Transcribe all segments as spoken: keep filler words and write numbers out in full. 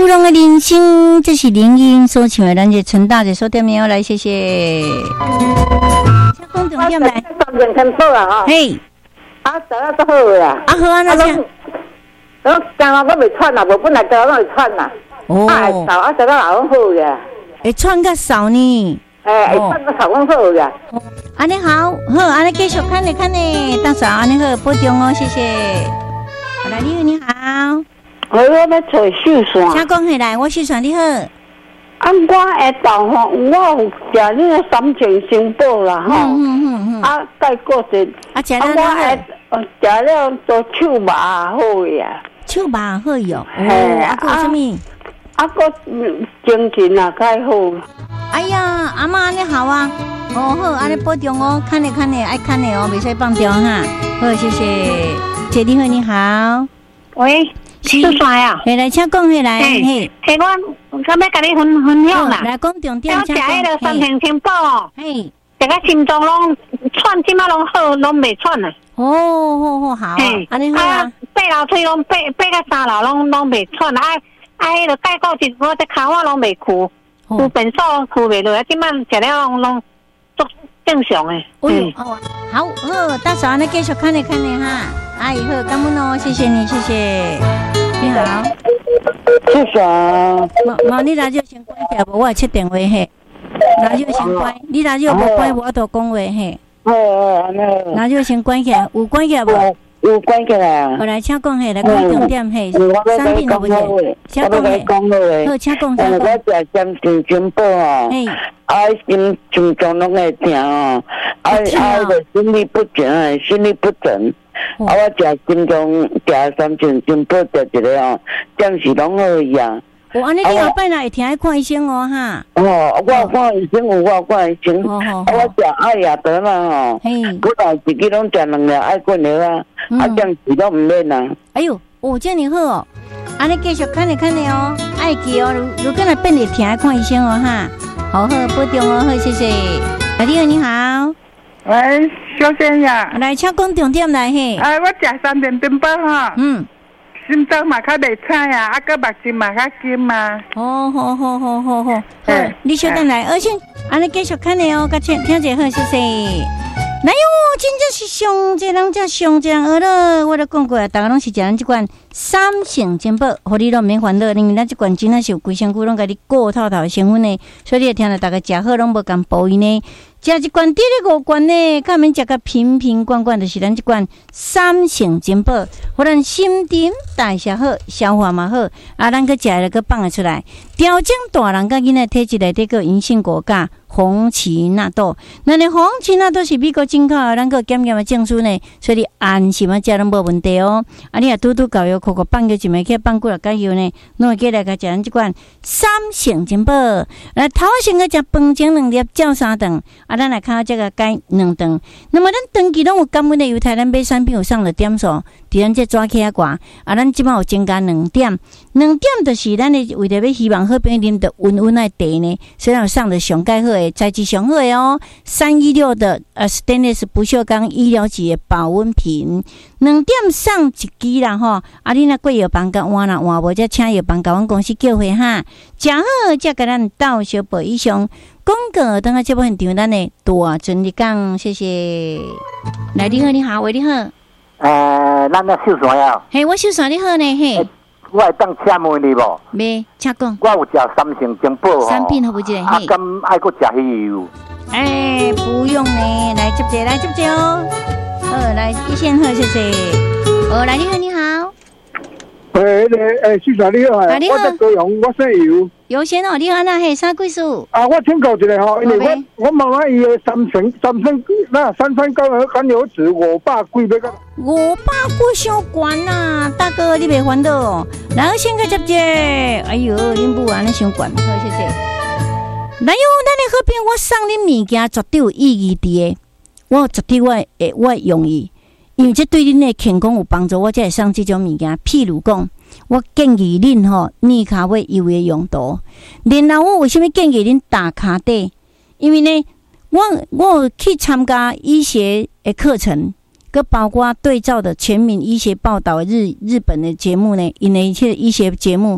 容的人生，这是林英所唱的，咱这陈大姐说对没有？来，谢谢。请讲重点来。 三件天宝啊，哈。 嘿。 啊，做啊都好啊。 啊好啊，那这。 我今晚我未喘啦，无本来昨晚会喘啦。哦。啊，会少啊，昨晚也好嘅。会喘较少呢。 诶，会喘较少，讲好嘅。 安尼好，好，安尼继续看呢看呢，大嫂安尼好，保重哦，谢谢。好来，你好，你好。 我要要找秀山。 请讲起来，我秀山你好。 啊，我下昼吼，我有食那个三全新宝啦吼。嗯嗯嗯。啊，再过者。啊，食了我下食了做手麻好呀。 手麻好哟。哦。啊，个什么？ 啊，个精神啊，较好。 哎呀，阿妈安尼好啊。哦好，安尼保重哦，看呢看呢，爱看呢哦，袂使放掉哈。好，谢谢。姐你好，你好。 喂。秀山呀， 嘿来，请讲起来，嘿， 嘿我，我要甲你分分享啦。 来讲重点， 我食迄个三全新宝哦， 嘿， 大家心脏拢喘，即马拢好，拢袂喘啊。 哦，好好好， 嘿， 安尼好啊。 爬楼梯拢爬爬到三樓拢拢袂喘啊，啊，迄个介過一我只骹我拢袂屈，有便所屈袂落，即马食了拢拢足正常诶。 嗯，好，好，大嫂，安尼繼續看你看你哈。阿姨好，感恩哦，謝謝你，謝謝。你好， 謝謝。 冇冇，你拿就先關掉，無我會切電話嘿。拿就先關，你拿就無關，我就講話嘿。 哦哦，安尼。 拿就先關起來，有關起來無？ 有關起來啊。 我來請講嘿，來講重點嘿。產品好不嘿？請講嘿。好，請講請講。 我食三全新寶哦。嘿。啊，心心臟攏會痛哦，啊啊個心律不整，心律不整。啊，我食心臟食三全新寶食一個哦，暫時攏好去啊。 哦，安尼你後擺若會聽愛看醫生哦哈。 哦，我看醫生有我看醫生，啊我食愛亞德啦吼，我來自己攏食兩粒愛困藥啊，啊暫時攏唔免啊。 哎呦，哦，這樣好哦，安尼繼續看你看你哦，愛記哦，如果若變會聽愛看醫生哦哈。好好，保重哦，好，謝謝。你好，你好。 喂，小姐呀。 來，請講重點來嘿。 啊，我食三全新寶哈。嗯。心臟嘛較袂差呀，啊個目睭嘛較金嘛。 好好好好好好。好，你稍等來，而且安尼繼續看你哦，甲聽聽者好，謝謝。來喲，真正是上濟人，才上濟人學了。我都講過啊，大家攏是食咱這款三全新寶，互你攏免煩惱，因為咱這款真正是有規身軀攏甲你過透透的成分呢，所以你會聽到大家食好攏無共補伊呢。食一罐滴咧五罐呢，較免食甲瓶瓶罐罐，就是咱這款三全新寶，互咱心情代謝好，消化嘛好，啊，咱閣食了閣放得出來，調整大人甲囡仔體質內底個銀杏果膠。紅耆納豆，那你紅耆納豆是美國進口的，咱個檢驗的證書呢，所以你安心啊，食攏無問題哦。啊，你若拄拄搞藥，口口放藥一枚去放幾落解藥呢，攏會記來甲食咱這款三全新寶。來頭先個食飯前兩粒，照三頓，啊，咱來看這個解兩頓。那麼咱長期攏有感溫的猶太咱買產品有上了點數，佇咱這紙起啊掛，啊，咱即擺有增加兩點，兩點就是咱的為着要希望好朋友啉得溫溫的茶呢，所以有上的上蓋好的。材質上好的哦，三一六的呃 stainless 不鏽鋼醫療級的保溫瓶，兩點上一支啦吼。啊，你若過藥房甲換啦換無，則請藥房甲阮公司叫回哈，食好則甲咱到小報以上廣告，等下這部現場咱的大尊你講，謝謝。來，你好，你好，喂，你好。 誒，咱咧秀山呀。 嘿，我秀山你好呢，嘿。 我會當請問你無？ 沒，請講。 我有食三全新寶吼。 產品好不一個？ 啊，咁愛閣食魚油。 哎，不用呢，來接者，來接者哦。好，來一先好，謝謝。哦，來你好，你好。 誒，誒，誒，秀山你好，我在高雄，我姓游。 游先哦，你好，那係啥貴數？ 啊，我請教一下吼，因為我我問下伊個三全三全那三酸甘油甘油酯五百幾要個？ 五百幾傷懸呐，大哥你別煩惱哦。來，先個接者，哎呦，恁母安尼傷懸，好謝謝。來喲，咱的好朋友，我送恁物件絕對有意義的，我絕對我會我會用伊。因為這對恁的健康有幫助，我才會送這種物件。譬如講，我建議恁吼，捏骹尾油的用途。然後我為什麼建議恁打骹底？因為呢，我我有去參加醫學的課程，佮包括對照的全民醫學報道日日本的節目呢，因為一些醫學節目，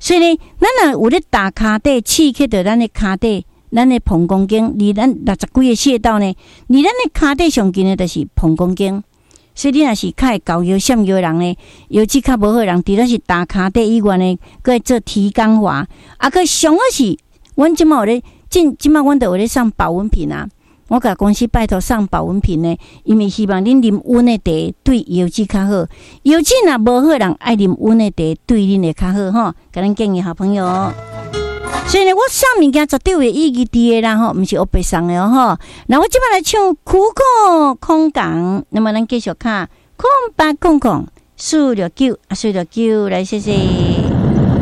所以呢，咱若有咧打骹底刺激到咱的骹底，咱的膀胱经，离咱六十几个穴道呢，离咱的骹底上近的就是膀胱经。所以你若是较会高腰闪腰人呢，腰肌较无好人，除了是打骹底以外呢，佫会做提肛滑，啊，佫上好是，阮即马有咧，即即马阮都有咧上保温瓶啊。我甲公司拜托上保温瓶呢，因为希望恁啉温的茶对腰肌较好，腰肌若无好人爱啉温的茶对恁会较好吼。甲咱建议好朋友。所以呢，我送物件绝对有意义伫的啦吼，毋是黑白送的哦吼。那我即摆来唱苦苦空港，那么咱继续看空八空空四六九啊，四六九来谢谢。